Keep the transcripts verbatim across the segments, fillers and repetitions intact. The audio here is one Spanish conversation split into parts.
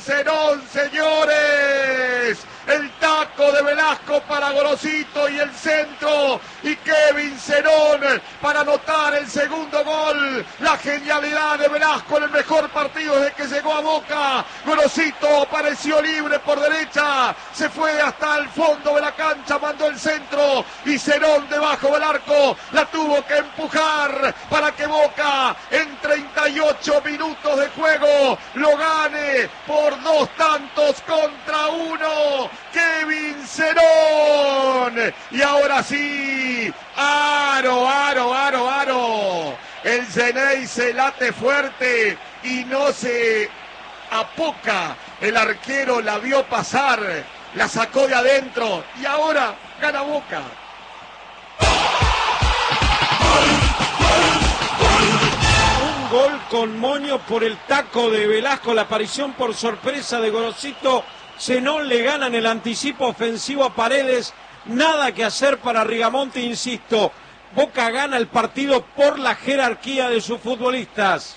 Zenón, señores. El taco de Velasco para Gorosito y el centro. Y Kevin Zenón para anotar el segundo gol. La genialidad de Velasco en el mejor partido desde que llegó a Boca. Gorosito apareció libre por derecha. Se fue hasta el fondo de la cancha, mandó el centro. Y Zenón debajo del arco la tuvo que empujar para que Boca en treinta y ocho minutos de juego lo gane por dos tantos contra uno. Kevin Zenón. Y ahora sí, aro, aro, aro, aro. El Ceneice late fuerte y no se apoca. El arquero la vio pasar, la sacó de adentro y ahora gana Boca. Un gol con moño por el taco de Velasco, la aparición por sorpresa de Gorosito. Zenón le gana en el anticipo ofensivo a Paredes. Nada que hacer para Rigamonti, insisto. Boca gana el partido por la jerarquía de sus futbolistas.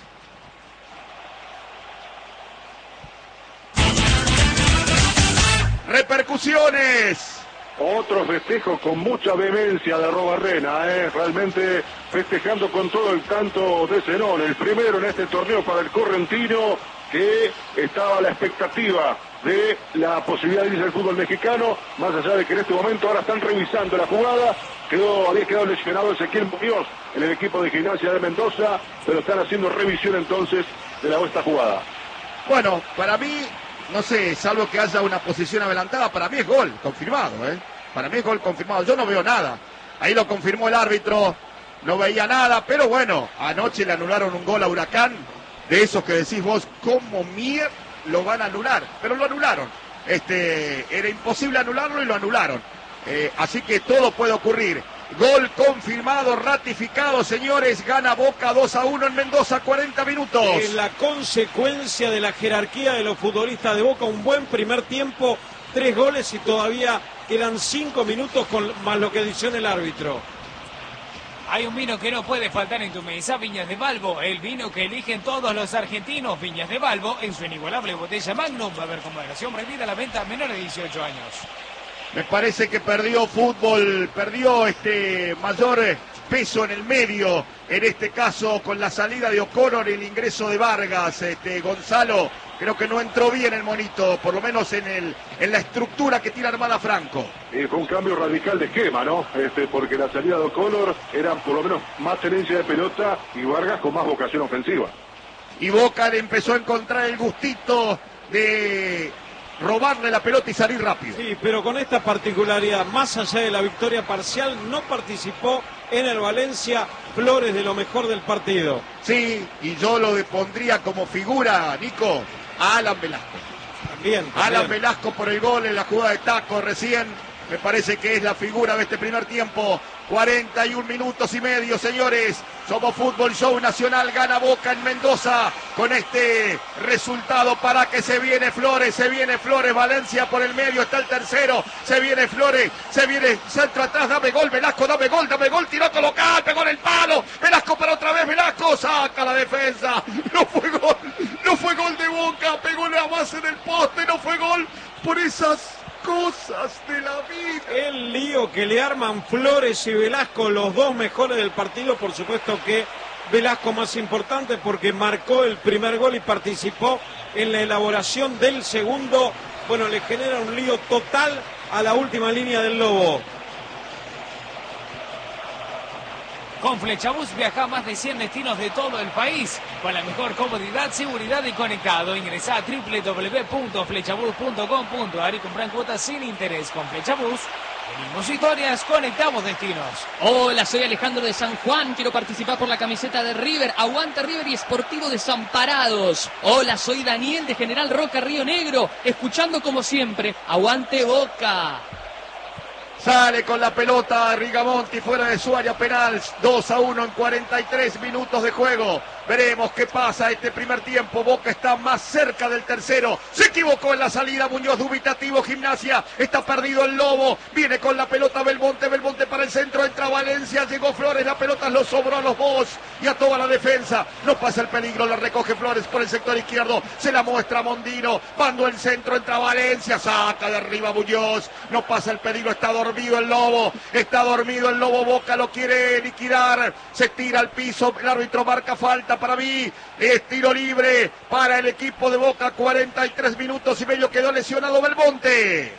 Repercusiones. Otro festejo con mucha vehemencia de Arrobarrena, ¿eh? Realmente festejando con todo el canto de Zenón. El primero en este torneo para el correntino, que estaba a la expectativa de la posibilidad de irse al fútbol mexicano, más allá de que en este momento ahora están revisando la jugada. Quedó, había quedado lesionado Ezequiel Muñoz en el equipo de Gimnasia de Mendoza, pero están haciendo revisión entonces de la esta jugada. Bueno, para mí, no sé, salvo que haya una posición adelantada, para mí es gol, confirmado, ¿eh? Para mí es gol confirmado, yo no veo nada. Ahí lo confirmó el árbitro, no veía nada, pero bueno, anoche le anularon un gol a Huracán, de esos que decís vos, ¿cómo mierda lo van a anular? Pero lo anularon. Este, era imposible anularlo y lo anularon. Eh, así que todo puede ocurrir. Gol confirmado, ratificado, señores. Gana Boca dos a uno en Mendoza, cuarenta minutos. En la consecuencia de la jerarquía de los futbolistas de Boca, un buen primer tiempo, tres goles y todavía quedan cinco minutos con más lo que adiciona el árbitro. Hay un vino que no puede faltar en tu mesa, Viñas de Balbo, el vino que eligen todos los argentinos. Viñas de Balbo, en su inigualable botella Magnum, va a haber con moderación prohibida la venta a menores de dieciocho años. Me parece que perdió fútbol, perdió este mayor peso en el medio, en este caso con la salida de O'Connor y el ingreso de Vargas. Este, Gonzalo, creo que no entró bien el monito, por lo menos en el en la estructura que tiene armada Franco. Y fue un cambio radical de esquema, ¿no? Este, porque la salida de O'Connor era por lo menos más tenencia de pelota y Vargas con más vocación ofensiva. Y Boca le empezó a encontrar el gustito de robarle la pelota y salir rápido. Sí, pero con esta particularidad, más allá de la victoria parcial, no participó en el Valencia Flores de lo mejor del partido. Sí, y yo lo pondría como figura, Nico, a Alan Velasco. También, también. Alan Velasco por el gol en la jugada de taco recién. Me parece que es la figura de este primer tiempo. cuarenta y un minutos y medio, señores. Somos Fútbol Show Nacional. Gana Boca en Mendoza con este resultado para que se viene Flores. Se viene Flores. Valencia por el medio. Está el tercero. Se viene Flores. Se viene centro atrás. Dame gol, Velasco. Dame gol, dame gol. Tiró a colocar. Pegó en el palo. Velasco para otra vez. Velasco saca la defensa. No fue gol. No fue gol de Boca. Pegó la base del poste. No fue gol por esas cosas de la vida. El lío que le arman Flores y Velasco, los dos mejores del partido. Por supuesto que Velasco más importante porque marcó el primer gol y participó en la elaboración del segundo. Bueno, le genera un lío total a la última línea del Lobo. Con Flechabús viaja a más de cien destinos de todo el país con la mejor comodidad, seguridad y conectado. Ingresá a doble u doble u doble u punto flechabús punto com punto a r y comprá en cuotas sin interés. Con Flechabús, venimos historias, conectamos destinos. Hola, soy Alejandro de San Juan, quiero participar por la camiseta de River. Aguanta River y Sportivo Desamparados. Hola, soy Daniel de General Roca, Río Negro, escuchando como siempre, aguante Boca. Sale con la pelota Rigamonti fuera de su área penal. dos a uno en cuarenta y tres minutos de juego. Veremos qué pasa este primer tiempo. Boca está más cerca del tercero. Se equivocó en la salida Muñoz, dubitativo Gimnasia. Está perdido el Lobo. Viene con la pelota Belmonte. Belmonte para el centro. Entra Valencia. Llegó Flores. La pelota lo sobró a los dos y a toda la defensa. No pasa el peligro. La recoge Flores por el sector izquierdo. Se la muestra Mondino. Mando el centro. Entra Valencia. Saca de arriba Muñoz. No pasa el peligro. Está dormido el Lobo. Está dormido el Lobo. Boca lo quiere liquidar. Se tira al piso. El árbitro marca falta. Para mí es tiro libre para el equipo de Boca. Cuarenta y tres minutos y medio, quedó lesionado Belmonte.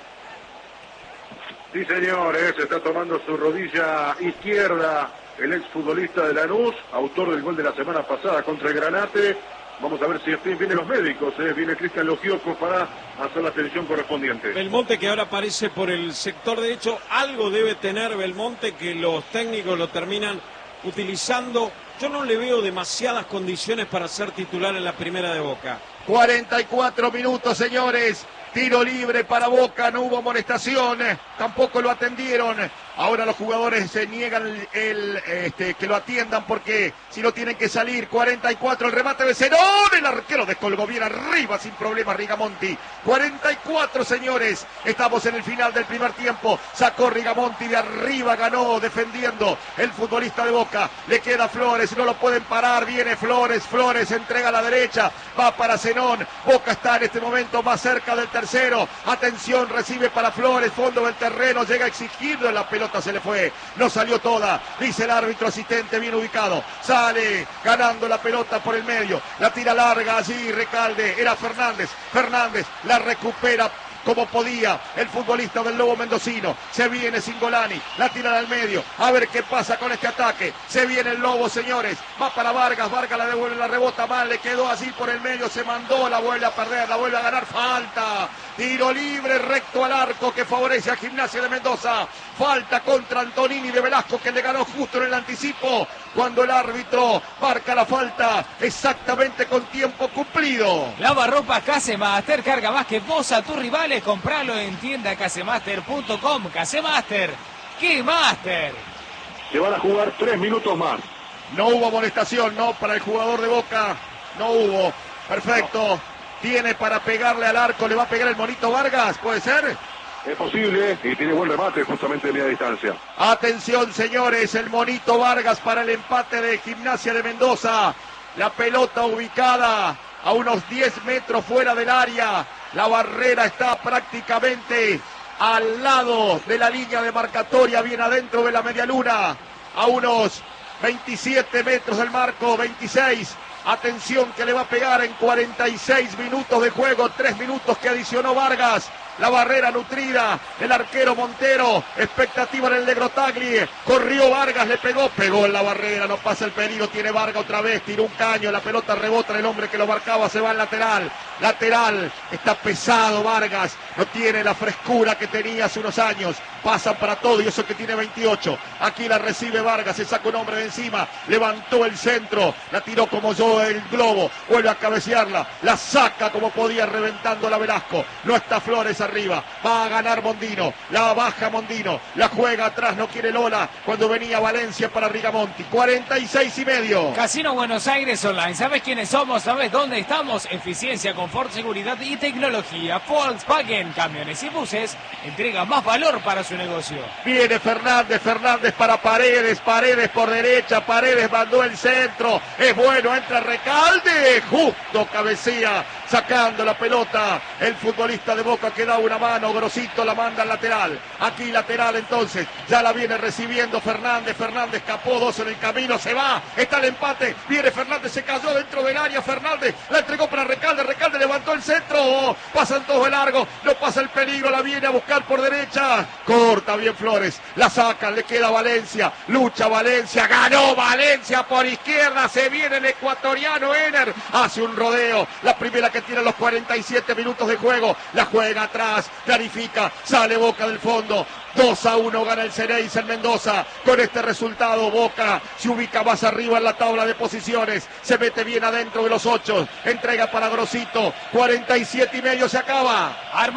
Sí, señores, está tomando su rodilla izquierda el exfutbolista de Lanús, autor del gol de la semana pasada contra el Granate. Vamos a ver si vienen los médicos, ¿eh? Viene Cristian Logioco para hacer la atención correspondiente. Belmonte, que ahora aparece por el sector derecho, algo debe tener Belmonte que los técnicos lo terminan utilizando. Yo no le veo demasiadas condiciones para ser titular en la primera de Boca. cuarenta y cuatro minutos, señores. Tiro libre para Boca, no hubo amonestación, tampoco lo atendieron. Ahora los jugadores se niegan el, el, este, que lo atiendan porque si no tienen que salir. Cuarenta y cuatro, el remate de Zenón, el arquero descolgó bien arriba sin problema Rigamonti. cuarenta y cuatro, señores, estamos en el final del primer tiempo. Sacó Rigamonti de arriba, ganó defendiendo el futbolista de Boca. Le queda Flores, no lo pueden parar, viene Flores, Flores entrega a la derecha, va para Zenón. Boca está en este momento más cerca del tercero. Atención, recibe para Flores, fondo del terreno, llega a exigirlo, la pelota se le fue, no salió toda, dice el árbitro asistente, bien ubicado, sale ganando la pelota por el medio, la tira larga allí, Recalde, era Fernández, Fernández la recupera como podía el futbolista del Lobo mendocino. Se viene Singolani, la tira al medio, a ver qué pasa con este ataque. Se viene el Lobo, señores, va para Vargas, Vargas la devuelve, la rebota mal, le quedó así por el medio, se mandó, la vuelve a perder, la vuelve a ganar, falta, tiro libre recto al arco que favorece a Gimnasia de Mendoza. Falta contra Antonini de Velasco, que le ganó justo en el anticipo cuando el árbitro marca la falta exactamente con tiempo cumplido. Lavarropas Casemaster, carga más que vos a tus rivales, compralo en tienda casemaster punto com. Casemaster, ¡qué máster! Se van a jugar tres minutos más. No hubo amonestación, no, para el jugador de Boca, no hubo. Perfecto, no. Tiene para pegarle al arco, le va a pegar el Monito Vargas, ¿puede ser? Es posible y tiene buen remate justamente de media distancia. Atención, señores, el Monito Vargas para el empate de Gimnasia de Mendoza. La pelota ubicada a unos diez metros fuera del área. La barrera está prácticamente al lado de la línea demarcatoria, bien adentro de la medialuna. A unos veintisiete metros del marco, veintiséis. Atención que le va a pegar en cuarenta y seis minutos de juego, tres minutos que adicionó Vargas. La barrera nutrida, el arquero Montero, expectativa en el de Grotagli, corrió Vargas, le pegó, pegó en la barrera, no pasa el peligro, tiene Vargas otra vez, tiró un caño, la pelota rebota en el hombre que lo marcaba, se va al lateral, lateral, está pesado Vargas, no tiene la frescura que tenía hace unos años, pasa para todo y eso que tiene veintiocho, aquí la recibe Vargas, se saca un hombre de encima, levantó el centro, la tiró como yo el globo, vuelve a cabecearla, la saca como podía reventando la Velasco, no está Flores arriba, va a ganar Mondino, la baja Mondino, la juega atrás, no quiere Lola, cuando venía Valencia para Rigamonti, cuarenta y seis y medio. Casino Buenos Aires Online, ¿sabes quiénes somos? ¿Sabes dónde estamos? Eficiencia, confort, seguridad y tecnología. Volkswagen, camiones y buses, entrega más valor para su negocio. Viene Fernández, Fernández para Paredes, Paredes por derecha, Paredes mandó el centro, es bueno, entra Recalde, justo cabecea, sacando la pelota, el futbolista de Boca que da una mano, Grosito la manda al lateral, aquí lateral entonces, ya la viene recibiendo Fernández, Fernández capó dos en el camino, se va, está el empate, viene Fernández, se cayó dentro del área, Fernández la entregó para Recalde, Recalde levantó el centro, pasan todos de largo, no pasa el peligro, la viene a buscar por derecha, corta bien Flores, la sacan, le queda Valencia, lucha Valencia, ganó Valencia por izquierda, se viene el ecuatoriano Ener, hace un rodeo, la primera que tiene los cuarenta y siete minutos de juego, la juega atrás, clarifica, sale Boca del fondo, dos a uno gana el Xerez en Mendoza, con este resultado Boca se ubica más arriba en la tabla de posiciones, se mete bien adentro de los ocho, entrega para Grosito, cuarenta y siete y medio se acaba. Arma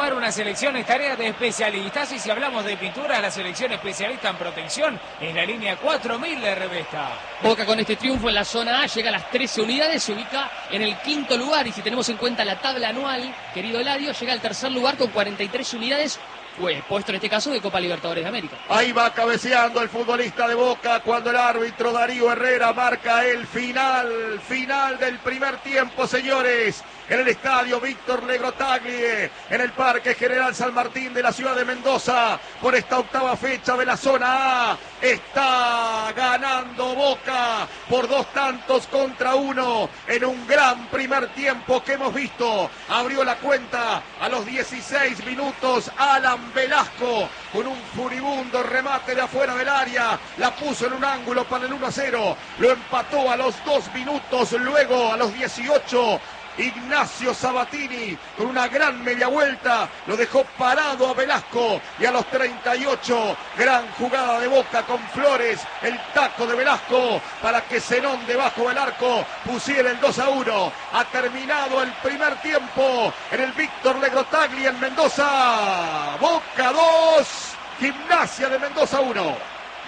armar una selección es tarea de especialistas y si hablamos de pinturas, la selección especialista en protección en la línea cuatro mil de Revesta. Boca con este triunfo en la zona A llega a las trece unidades, se ubica en el quinto lugar y si tenemos en cuenta la tabla anual, querido Eladio, llega al tercer lugar con cuarenta y tres unidades, pues puesto en este caso de Copa Libertadores de América. Ahí va cabeceando el futbolista de Boca cuando el árbitro Darío Herrera marca el final, final del primer tiempo, señores. En el estadio Víctor Legrotaglie, en el Parque General San Martín de la ciudad de Mendoza, por esta octava fecha de la zona A, está ganando Boca por dos tantos contra uno, en un gran primer tiempo que hemos visto. Abrió la cuenta a los dieciséis minutos Alan Velasco, con un furibundo remate de afuera del área, la puso en un ángulo para el uno a cero, lo empató a los dos minutos, luego a los dieciocho, Ignacio Sabatini con una gran media vuelta lo dejó parado a Velasco y a los treinta y ocho gran jugada de Boca con Flores, el taco de Velasco para que Zenón debajo del arco pusiera el dos a uno. Ha terminado el primer tiempo en el Víctor Legrotaglie en Mendoza. Boca dos, Gimnasia de Mendoza uno.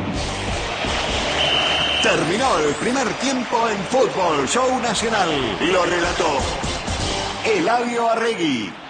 Terminó el primer tiempo en Fútbol Show Nacional y lo relató Eladio Arregui.